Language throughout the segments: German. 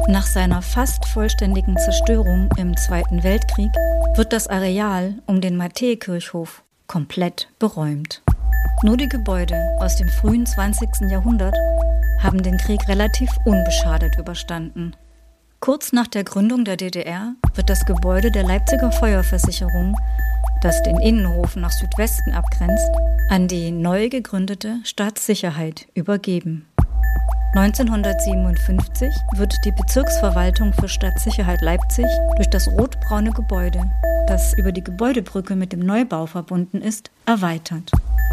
Nach seiner fast vollständigen Zerstörung im Zweiten Weltkrieg wird das Areal um den Matthäikirchhof komplett beräumt. Nur die Gebäude aus dem frühen 20. Jahrhundert haben den Krieg relativ unbeschadet überstanden. Kurz nach der Gründung der DDR wird das Gebäude der Leipziger Feuerversicherung, das den Innenhof nach Südwesten abgrenzt, an die neu gegründete Staatssicherheit übergeben. 1957 wird die Bezirksverwaltung für Stadtsicherheit Leipzig durch das rotbraune Gebäude, das über die Gebäudebrücke mit dem Neubau verbunden ist, erweitert.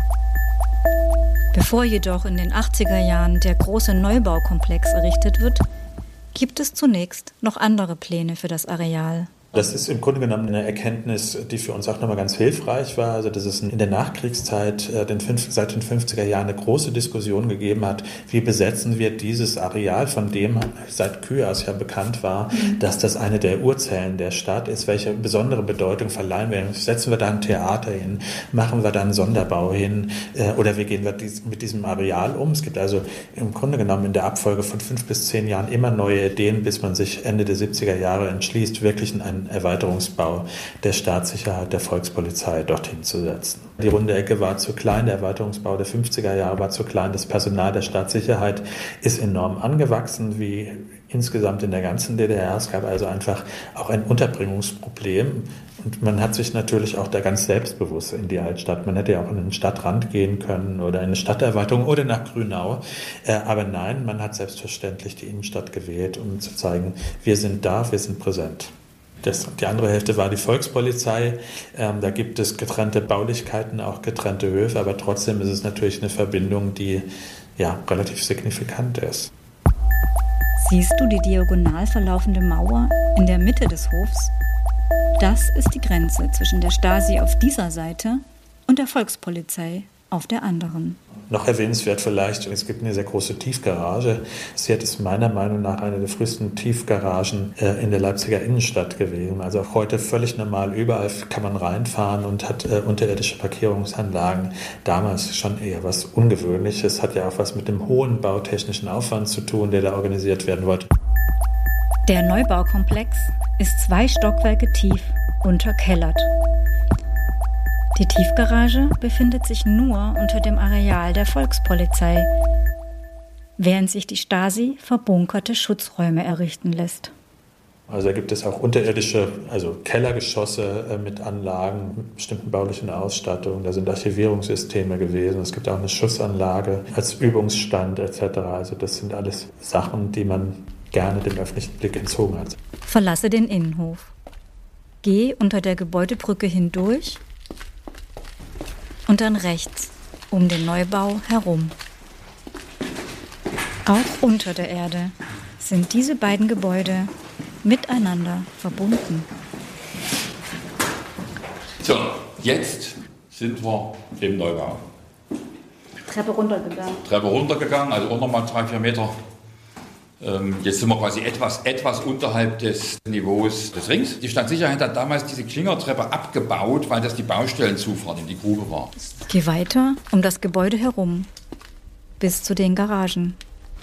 Bevor jedoch in den 80er Jahren der große Neubaukomplex errichtet wird, gibt es zunächst noch andere Pläne für das Areal. Das ist im Grunde genommen eine Erkenntnis, die für uns auch nochmal ganz hilfreich war. Also, dass es in der Nachkriegszeit, seit den 50er Jahren, eine große Diskussion gegeben hat, wie besetzen wir dieses Areal, von dem seit Kyaas ja bekannt war, dass das eine der Urzellen der Stadt ist. Welche besondere Bedeutung verleihen wir? Setzen wir da ein Theater hin? Machen wir da einen Sonderbau hin? Oder wie gehen wir mit diesem Areal um? Es gibt also im Grunde genommen in der Abfolge von 5 bis 10 Jahren immer neue Ideen, bis man sich Ende der 70er Jahre entschließt, wirklich einen Erweiterungsbau der Staatssicherheit der Volkspolizei dorthin zu setzen. Die runde Ecke war zu klein, der Erweiterungsbau der 50er Jahre war zu klein, das Personal der Staatssicherheit ist enorm angewachsen, wie insgesamt in der ganzen DDR. Es gab also einfach auch ein Unterbringungsproblem und man hat sich natürlich auch da ganz selbstbewusst in die Altstadt. Man hätte ja auch in den Stadtrand gehen können oder in eine Stadterweiterung oder nach Grünau. Aber nein, man hat selbstverständlich die Innenstadt gewählt, um zu zeigen, wir sind da, wir sind präsent. Die andere Hälfte war die Volkspolizei. Da gibt es getrennte Baulichkeiten, auch getrennte Höfe, aber trotzdem ist es natürlich eine Verbindung, die ja relativ signifikant ist. Siehst du die diagonal verlaufende Mauer in der Mitte des Hofs? Das ist die Grenze zwischen der Stasi auf dieser Seite und der Volkspolizei auf der anderen. Noch erwähnenswert vielleicht, es gibt eine sehr große Tiefgarage. Sie ist meiner Meinung nach eine der frühesten Tiefgaragen in der Leipziger Innenstadt gewesen. Also auch heute völlig normal, überall kann man reinfahren und hat unterirdische Parkierungsanlagen. Damals schon eher was Ungewöhnliches, hat ja auch was mit dem hohen bautechnischen Aufwand zu tun, der da organisiert werden wollte. Der Neubaukomplex ist 2 Stockwerke tief, unterkellert. Die Tiefgarage befindet sich nur unter dem Areal der Volkspolizei, während sich die Stasi verbunkerte Schutzräume errichten lässt. Also da gibt es auch unterirdische, also Kellergeschosse mit Anlagen, mit bestimmten baulichen Ausstattungen. Da sind Archivierungssysteme gewesen. Es gibt auch eine Schussanlage als Übungsstand etc. Also das sind alles Sachen, die man gerne dem öffentlichen Blick entzogen hat. Verlasse den Innenhof. Geh unter der Gebäudebrücke hindurch und dann rechts um den Neubau herum. Auch unter der Erde sind diese beiden Gebäude miteinander verbunden. So, jetzt sind wir im Neubau. Treppe runtergegangen, also auch nochmal 3-4 Meter. Jetzt sind wir quasi etwas unterhalb des Niveaus des Rings. Die Stadtsicherheit hat damals diese Klingertreppe abgebaut, weil das die Baustellenzufahrt in die Grube war. Geh weiter um das Gebäude herum, bis zu den Garagen.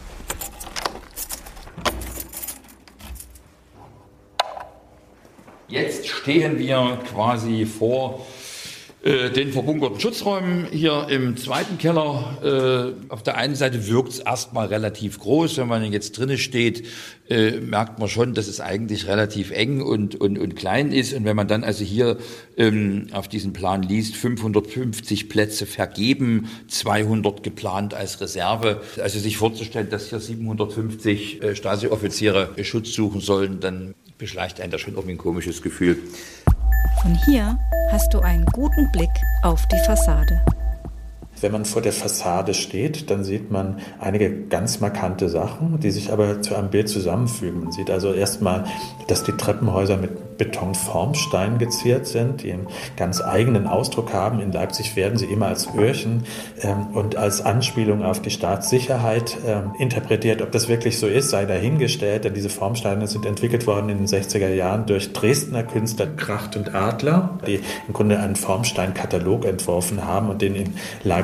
Jetzt stehen wir quasi vor den verbunkerten Schutzräumen hier im zweiten Keller. Auf der einen Seite wirkt es erstmal relativ groß. Wenn man jetzt drinnen steht, merkt man schon, dass es eigentlich relativ eng und klein ist. Und wenn man dann also hier auf diesem Plan liest, 550 Plätze vergeben, 200 geplant als Reserve. Also sich vorzustellen, dass hier 750 Stasi-Offiziere Schutz suchen sollen, dann beschleicht einen da schon irgendwie ein komisches Gefühl. Von hier hast du einen guten Blick auf die Fassade. Wenn man vor der Fassade steht, dann sieht man einige ganz markante Sachen, die sich aber zu einem Bild zusammenfügen. Man sieht also erstmal, dass die Treppenhäuser mit Betonformsteinen geziert sind, die einen ganz eigenen Ausdruck haben. In Leipzig werden sie immer als Öhrchen und als Anspielung auf die Staatssicherheit interpretiert. Ob das wirklich so ist, sei dahingestellt, denn diese Formsteine sind entwickelt worden in den 60er Jahren durch Dresdner Künstler Kracht und Adler, die im Grunde einen Formsteinkatalog entworfen haben und den in Leipzig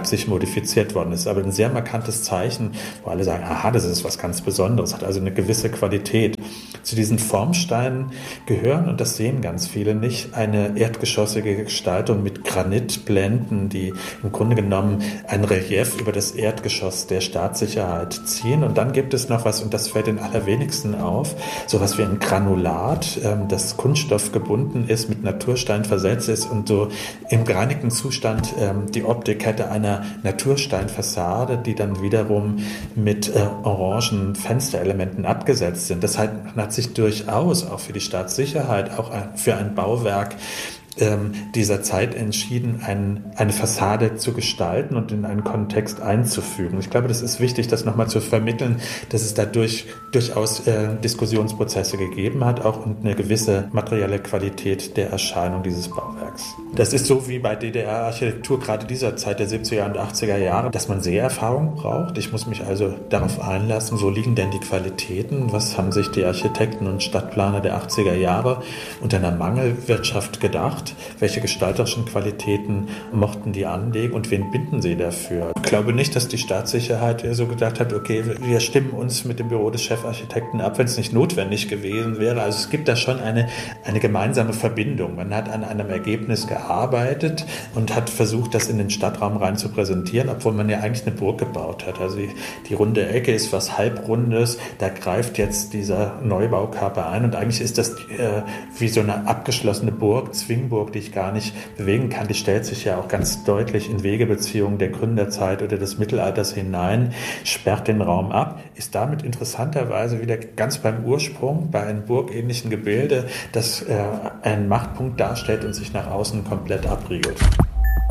Leipzig modifiziert worden ist. Aber ein sehr markantes Zeichen, wo alle sagen, aha, das ist was ganz Besonderes, hat also eine gewisse Qualität. Zu diesen Formsteinen gehören, und das sehen ganz viele nicht, eine erdgeschossige Gestaltung mit Granitblenden, die im Grunde genommen ein Relief über das Erdgeschoss der Staatssicherheit ziehen. Und dann gibt es noch was, und das fällt den allerwenigsten auf, sowas wie ein Granulat, das Kunststoff gebunden ist, mit Naturstein versetzt ist und so im gereinigten Zustand die Optik hätte einer Natursteinfassade, die dann wiederum mit orangen Fensterelementen abgesetzt sind. Das heißt, man hat sich durchaus auch für die Staatssicherheit, auch für ein Bauwerk dieser Zeit entschieden, eine Fassade zu gestalten und in einen Kontext einzufügen. Ich glaube, das ist wichtig, das nochmal zu vermitteln, dass es dadurch durchaus Diskussionsprozesse gegeben hat, auch und eine gewisse materielle Qualität der Erscheinung dieses Bauwerks. Das ist so wie bei DDR-Architektur gerade dieser Zeit der 70er und 80er Jahre, dass man Seherfahrung braucht. Ich muss mich also darauf einlassen, wo liegen denn die Qualitäten? Was haben sich die Architekten und Stadtplaner der 80er Jahre unter einer Mangelwirtschaft gedacht? Welche gestalterischen Qualitäten mochten die anlegen und wen binden sie dafür? Ich glaube nicht, dass die Staatssicherheit so gedacht hat, okay, wir stimmen uns mit dem Büro des Chefarchitekten ab, wenn es nicht notwendig gewesen wäre. Also es gibt da schon eine gemeinsame Verbindung. Man hat an einem Ergebnis gearbeitet und hat versucht, das in den Stadtraum rein zu präsentieren, obwohl man ja eigentlich eine Burg gebaut hat. Also die runde Ecke ist was Halbrundes, da greift jetzt dieser Neubaukörper ein und eigentlich ist das wie so eine abgeschlossene Burg, Zwingburg, die ich gar nicht bewegen kann, die stellt sich ja auch ganz deutlich in Wegebeziehungen der Gründerzeit oder des Mittelalters hinein, sperrt den Raum ab, ist damit interessanterweise wieder ganz beim Ursprung, bei einem burgähnlichen Gebilde, das einen Machtpunkt darstellt und sich nach außen komplett abriegelt.